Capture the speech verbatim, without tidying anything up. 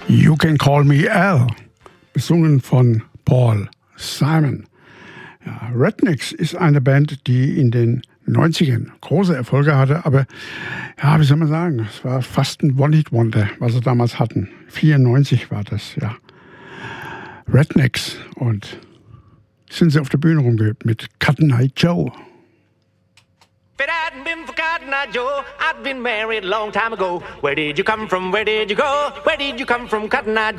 You Can Call Me Al, besungen von Paul Simon. Ja, Rednex ist eine Band, die in den neunzigern große Erfolge hatte, aber ja, wie soll man sagen, es war fast ein One-Hit-Wonder, was sie damals hatten. vierundneunzig war das, ja. Rednex, und sind sie auf der Bühne rumgeübt mit Cotton Eye Joe. If it hadn't been for Cotton Eye Joe, I'd been married a long time ago. Where did you come from? Where did you go? Where did you come from, Cotton Eye Joe?